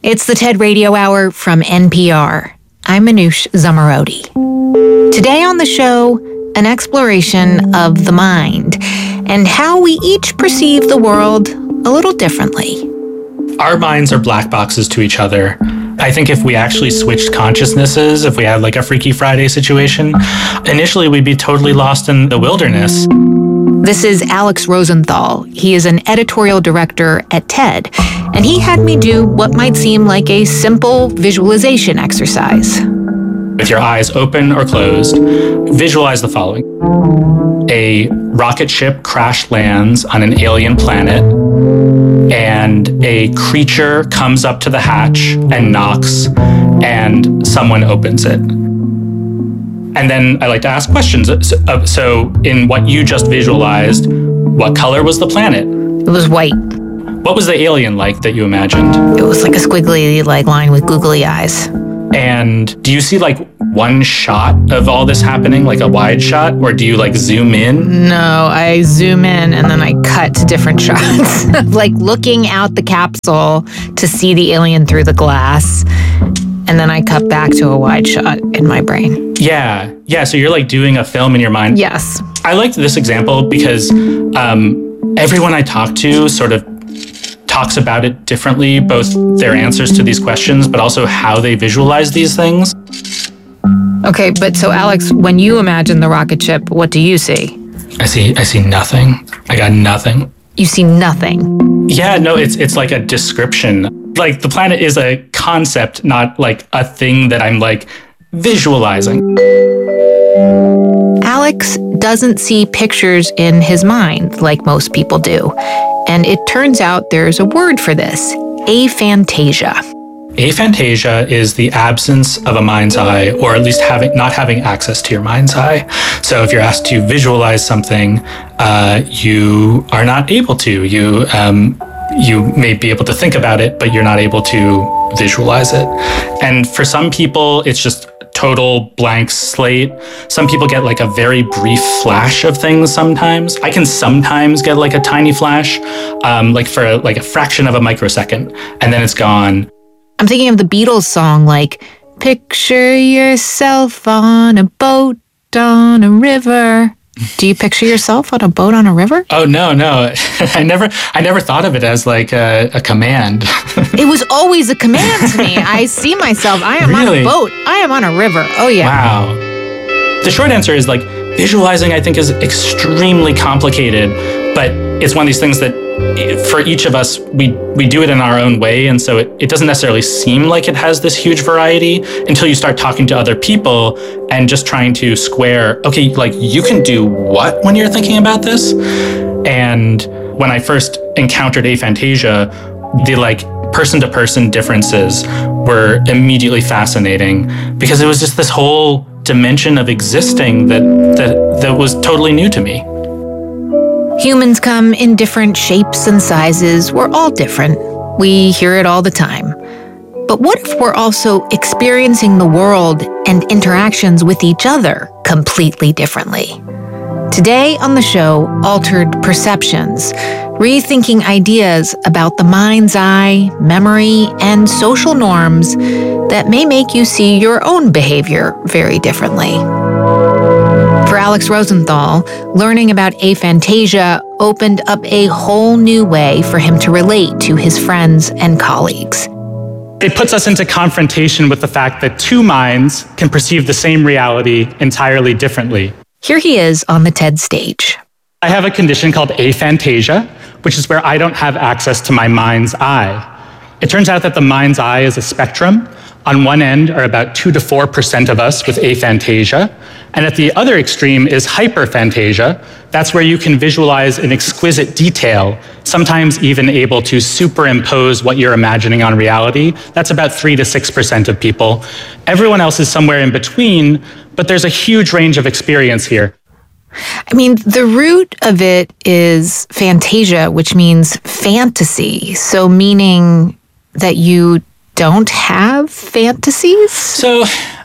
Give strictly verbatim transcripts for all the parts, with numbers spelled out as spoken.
It's the TED Radio Hour from N P R. I'm Manoush Zomorodi. Today on the show, an exploration of the mind and how we each perceive the world a little differently. Our minds are black boxes to each other. I think if we actually switched consciousnesses, if we had like a Freaky Friday situation, initially we'd be totally lost in the wilderness. This is Alex Rosenthal. He is an editorial director at TED, and he had me do what might seem like a simple visualization exercise. With your eyes open or closed, visualize the following. A rocket ship crash lands on an alien planet, and a creature comes up to the hatch and knocks, and someone opens it. And then I like to ask questions. So, so in what you just visualized, what color was the planet? It was white. What was the alien like that you imagined? It was like a squiggly like line with googly eyes. And do you see like one shot of all this happening, like a wide shot, or do you like zoom in? No, I zoom in and then I cut to different shots, like looking out the capsule to see the alien through the glass. And then I cut back to a wide shot in my brain. Yeah, yeah. So you're like doing a film in your mind. Yes. I liked this example because um, everyone I talk to sort of talks about it differently, both their answers to these questions, but also how they visualize these things. Okay, but so Alex, when you imagine the rocket ship, what do you see? I see, I see nothing. I got nothing. You see nothing. Yeah, no, it's it's like a description. Like the planet is a concept, not like a thing that I'm like visualizing. Alex doesn't see pictures in his mind like most people do. And it turns out there's a word for this, aphantasia. Aphantasia is the absence of a mind's eye, or at least having not having access to your mind's eye. So if you're asked to visualize something, uh, you are not able to. You um, you may be able to think about it, but you're not able to visualize it. And for some people, it's just total blank slate. Some people get like a very brief flash of things sometimes. I can sometimes get like a tiny flash, um, like for like a fraction of a microsecond, and then it's gone. I'm thinking of the Beatles song, like, picture yourself on a boat on a river. Do you picture yourself on a boat on a river? Oh, no, no. I never I never thought of it as like a, a command. It was always a command to me. I see myself. I am Really? on a boat. I am on a river. Oh, yeah. Wow. The short answer is like visualizing, I think, is extremely complicated, but it's one of these things that for each of us, we, we do it in our own way. And so it, it doesn't necessarily seem like it has this huge variety until you start talking to other people and just trying to square, okay, like you can do what when you're thinking about this? And when I first encountered aphantasia, the like person to person differences were immediately fascinating because it was just this whole dimension of existing that that, that was totally new to me. Humans come in different shapes and sizes. We're all different. We hear it all the time. But what if we're also experiencing the world and interactions with each other completely differently? Today on the show, Altered Perceptions, rethinking ideas about the mind's eye, memory, and social norms that may make you see your own behavior very differently. For Alex Rosenthal, learning about aphantasia opened up a whole new way for him to relate to his friends and colleagues. It puts us into confrontation with the fact that two minds can perceive the same reality entirely differently. Here he is on the TED stage. I have a condition called aphantasia, which is where I don't have access to my mind's eye. It turns out that the mind's eye is a spectrum. On one end are about two to four percent of us with aphantasia, and at the other extreme is hyperphantasia. That's where you can visualize in exquisite detail, sometimes even able to superimpose what you're imagining on reality. That's about three to six percent of people. Everyone else is somewhere in between, but there's a huge range of experience here. I mean, the root of it is phantasia, which means fantasy. So meaning that you don't have fantasies? So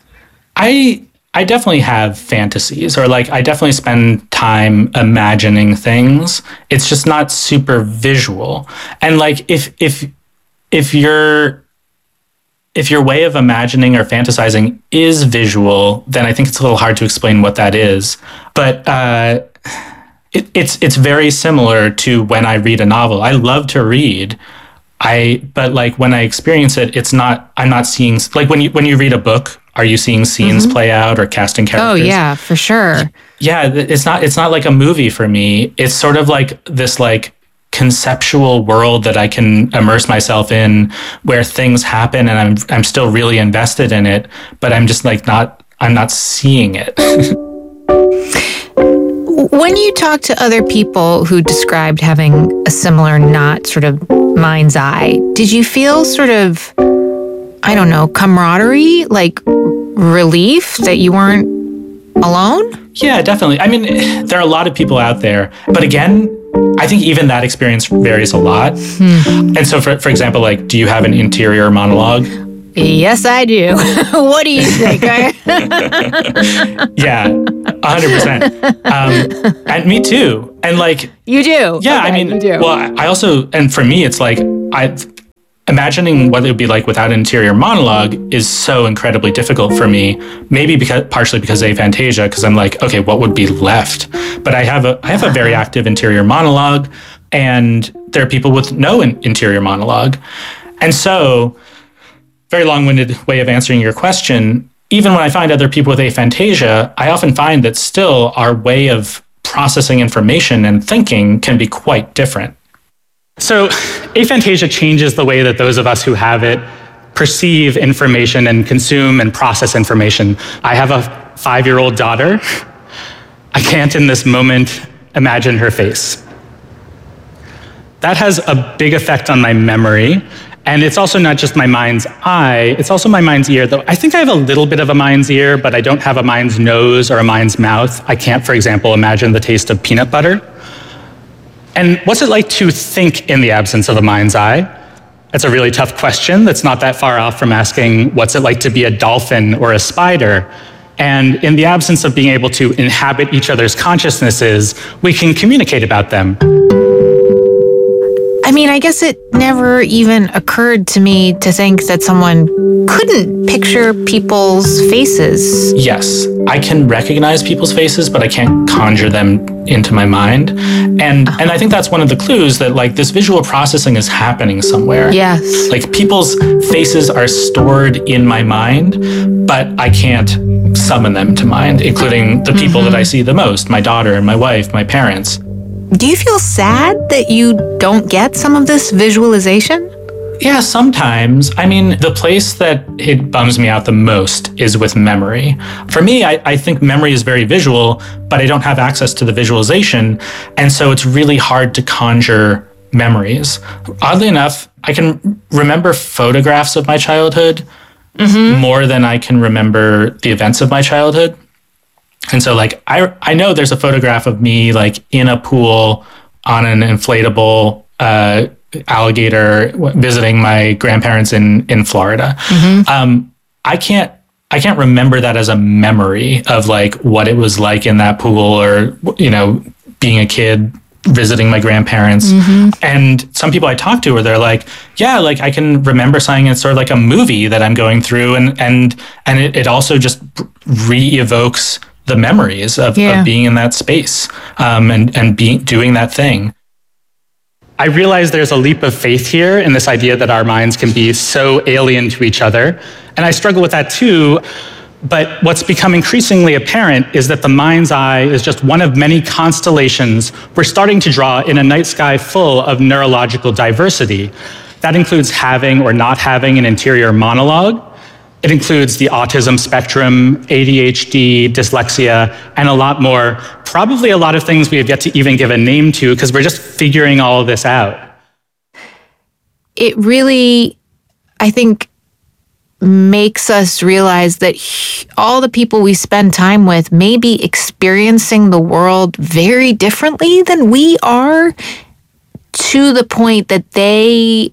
I I definitely have fantasies, or like I definitely spend time imagining things. It's just not super visual. And like if if if you're if your way of imagining or fantasizing is visual, then I think it's a little hard to explain what that is. But uh, it, it's it's very similar to when I read a novel. I love to read, I but like when I experience it, it's not. I'm not seeing like when you when you read a book. Are you seeing scenes mm-hmm. play out or casting characters? Oh yeah, for sure. Yeah, it's not. It's not like a movie for me. It's sort of like this like conceptual world that I can immerse myself in, where things happen, and I'm I'm still really invested in it, but I'm just like not. I'm not seeing it. When you talk to other people who described having a similar, not sort of mind's eye, did you feel sort of, I don't know, camaraderie, like relief that you weren't alone? Yeah, definitely. I mean, there are a lot of people out there, but again, I think even that experience varies a lot. Hmm. And so, for for example, like, do you have an interior monologue? Yes, I do. What do you think? Yeah, one hundred percent. Um, and me too. And like... You do? Yeah, okay, I mean, you do. well, I also... And for me, it's like, I imagining what it would be like without an interior monologue is so incredibly difficult for me. Maybe because partially because of aphantasia, because I'm like, okay, what would be left? But I have a I have a very active interior monologue, and there are people with no in- interior monologue. And so... very long-winded way of answering your question. Even when I find other people with aphantasia, I often find that still our way of processing information and thinking can be quite different. So aphantasia changes the way that those of us who have it perceive information and consume and process information. I have a five-year-old daughter. I can't in this moment imagine her face. That has a big effect on my memory. And it's also not just my mind's eye, it's also my mind's ear, though I think I have a little bit of a mind's ear, but I don't have a mind's nose or a mind's mouth. I can't, for example, imagine the taste of peanut butter. And what's it like to think in the absence of a mind's eye? That's a really tough question that's not that far off from asking what's it like to be a dolphin or a spider. And in the absence of being able to inhabit each other's consciousnesses, we can communicate about them. I mean, I guess it never even occurred to me to think that someone couldn't picture people's faces. Yes, I can recognize people's faces, but I can't conjure them into my mind. And uh-huh. and I think that's one of the clues that like this visual processing is happening somewhere. Yes. Like people's faces are stored in my mind, but I can't summon them to mind, including the people mm-hmm. that I see the most, my daughter and my wife, my parents. Do you feel sad that you don't get some of this visualization? Yeah, sometimes. I mean, the place that it bums me out the most is with memory. For me, I, I think memory is very visual, but I don't have access to the visualization. And so it's really hard to conjure memories. Oddly enough, I can remember photographs of my childhood mm-hmm. more than I can remember the events of my childhood. And so like, I I know there's a photograph of me like in a pool on an inflatable uh, alligator visiting my grandparents in, in Florida. Mm-hmm. Um, I can't I can't remember that as a memory of like what it was like in that pool or, you know, being a kid visiting my grandparents. Mm-hmm. And some people I talk to where they're like, yeah, like I can remember something. It's sort of like a movie that I'm going through. And, and, and it, it also just re-evokes the memories of, yeah. of being in that space um, and, and being, doing that thing. I realize there's a leap of faith here in this idea that our minds can be so alien to each other. And I struggle with that too. But what's become increasingly apparent is that the mind's eye is just one of many constellations we're starting to draw in a night sky full of neurological diversity. That includes having or not having an interior monologue. It includes the autism spectrum, A D H D, dyslexia, and a lot more. Probably a lot of things we have yet to even give a name to because we're just figuring all of this out. It really, I think, makes us realize that all the people we spend time with may be experiencing the world very differently than we are, to the point that they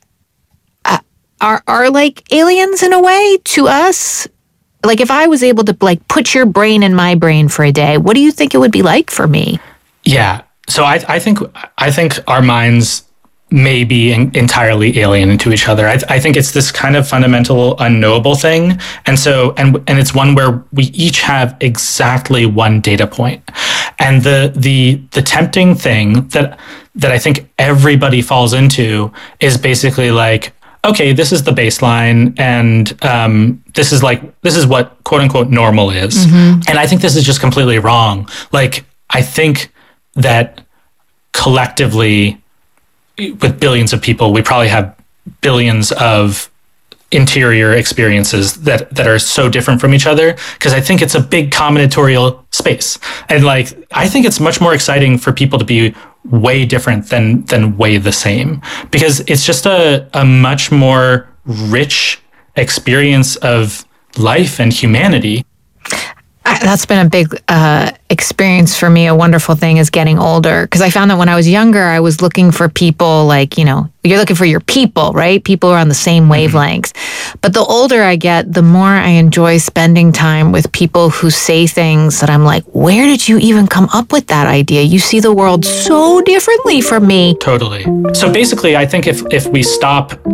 Are are like aliens in a way to us. Like if I was able to like put your brain in my brain for a day, what do you think it would be like for me? Yeah. So I I think I think our minds may be in, entirely alien to each other. I, I think it's this kind of fundamental unknowable thing. And so, and, and it's one where we each have exactly one data point. And the, the, the tempting thing that, that I think everybody falls into is basically like, okay, this is the baseline, and um, this is like, this is what quote unquote normal is. Mm-hmm. And I think this is just completely wrong. Like, I think that collectively, with billions of people, we probably have billions of interior experiences that, that are so different from each other, because I think it's a big combinatorial space. And like, I think it's much more exciting for people to be way different than than way the same, because it's just a, a much more rich experience of life and humanity. I, that's been a big uh, experience for me. A wonderful thing is getting older, because I found that when I was younger, I was looking for people like, you know, you're looking for your people, right? People who are on the same wavelengths. Mm-hmm. But the older I get, the more I enjoy spending time with people who say things that I'm like, where did you even come up with that idea? You see the world so differently from me. Totally. So basically, I think if if we stop